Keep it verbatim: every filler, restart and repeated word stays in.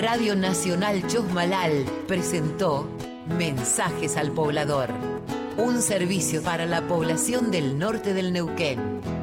Radio Nacional Chosmalal presentó Mensajes al Poblador, un servicio para la población del norte del Neuquén.